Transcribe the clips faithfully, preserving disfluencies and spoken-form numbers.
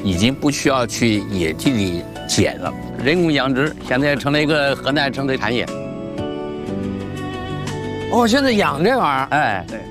已经不需要去野地里捡了，人工养殖现在成了一个河南省的产业。 哦，现在养这玩意儿， 哎，对。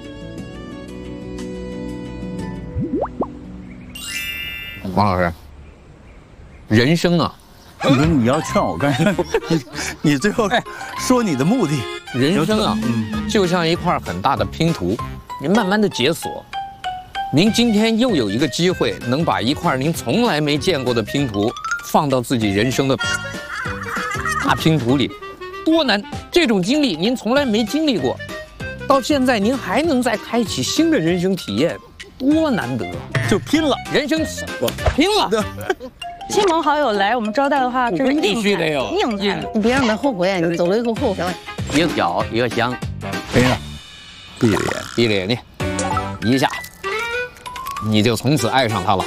王老师，人生啊， 你说你要劝我干什么？你你最后说你的目的， 人生啊，嗯，就像一块很大的拼图，你慢慢的解锁。您今天又有一个机会，能把一块您从来没见过的拼图放到自己人生的大拼图里，多难！这种经历您从来没经历过，到现在您还能再开启新的人生体验，多难得！ 就拼了， 人生拼了！ 亲朋好友来我们招待的话，这是必须得有硬菜， 你别让他后悔，你走了以后后悔。 一个饺，一个香。 谁呀？闭着眼， 闭着眼睛，一下，你就从此爱上它了。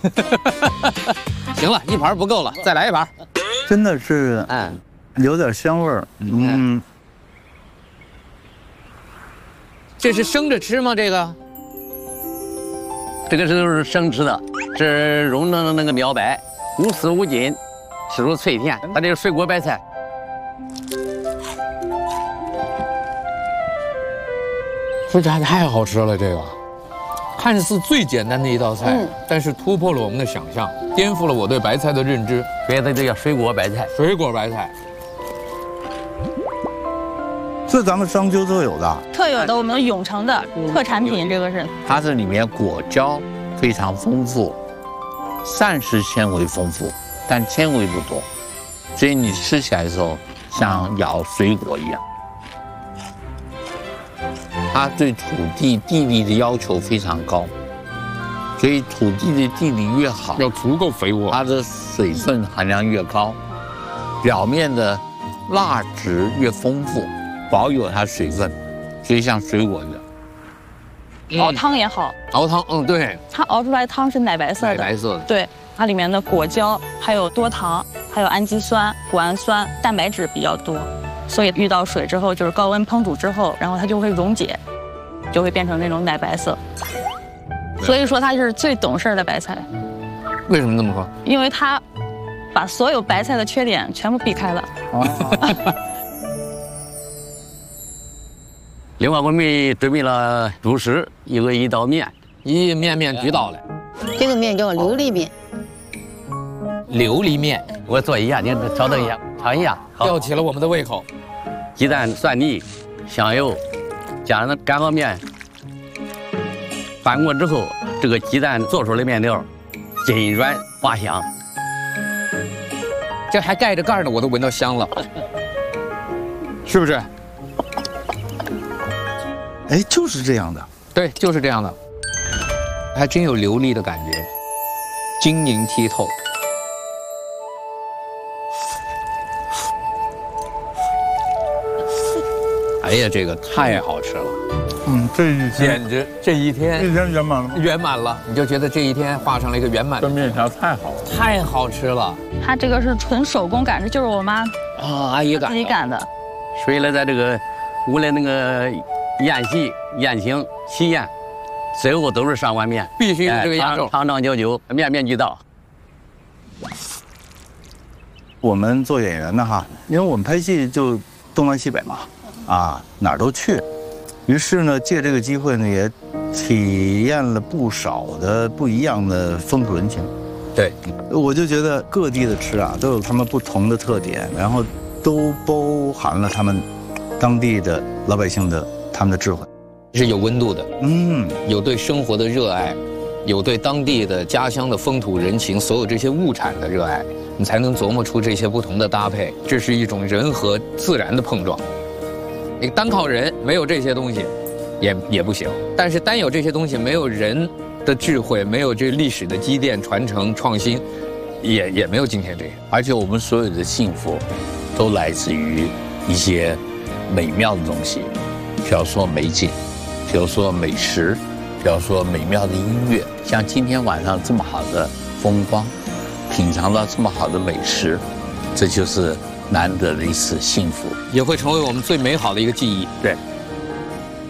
行了，一盘不够了，再来一盘。 真的是， 嗯， 有点香味儿。嗯， 这是生着吃吗？这个？ 这个是生吃的，是蓉的那个苗白，无丝无筋，吃出脆甜。它这是水果白菜。 这家太好吃了，这个看似最简单的一道菜， 嗯、 但是突破了我们的想象，颠覆了我对白菜的认知。 所以它就叫水果白菜。 水果白菜， 这咱们商丘特有的， 特有的我们永城的特产品，这个是它这里面果胶非常丰富，膳食纤维丰富，但纤维不多，所以你吃起来的时候像咬水果一样。它对土地地力的要求非常高，所以土地的地力越好， 要足够肥沃， 它的水分含量越高，表面的蜡质越丰富，保有它水分，所以像水果一样。 熬汤也好， 熬汤，嗯，对， 它熬出来汤是奶白色的， 奶白色的， 对，它里面的果胶还有多糖，还有氨基酸、谷氨酸、蛋白质比较多。所以遇到水之后，就是高温烹煮之后，然后它就会溶解，就会变成那种奶白色。所以说它是最懂事的白菜。 为什么这么说？ 因为它把所有白菜的缺点全部避开了。 另外，我们准备了主食，一个一道面， 一面面俱到了。 这个面叫琉璃面。 琉璃面， 我做一下，您稍等一下，尝一下。 吊起了我们的胃口。 鸡蛋、蒜泥、香油，加上干和面，翻过之后，这个鸡蛋做出来的面条筋软滑香。 这还盖着盖呢，我都闻到香了，是不是？ 哎，就是这样的。 对，就是这样的，还真有琉璃的感觉，晶莹剔透。哎呀，这个太好吃了！ 嗯，这一天简直这一天一天圆满了， 圆满了，你就觉得这一天画上了一个圆满。 这面条太好了， 太好吃了！ 它这个是纯手工擀的，就是我妈啊，阿姨擀自己擀的。 所以呢，在这个无论那个宴席、宴请、喜宴，最后都是上碗面， 必须这个压轴， 长长久久，面面俱到。 我们做演员的哈，因为我们拍戏就东南西北嘛。啊，哪儿都去，于是呢，借这个机会呢，也体验了不少的不一样的风土人情。 对， 我就觉得各地的吃啊，都有他们不同的特点，然后都包含了他们当地的老百姓的他们的智慧， 是有温度的， 嗯， 有对生活的热爱，有对当地的家乡的风土人情，所有这些物产的热爱，你才能琢磨出这些不同的搭配。这是一种人和自然的碰撞。你单靠人没有这些东西，也也不行。但是单有这些东西，没有人的智慧，没有这历史的积淀、传承、创新，也也没有今天这样。 而且我们所有的幸福，都来自于一些美妙的东西，比如说美景，比如说美食，比如说美妙的音乐。像今天晚上这么好的风光，品尝到这么好的美食，这就是难得的一次幸福， 也会成为我们最美好的一个记忆。 对。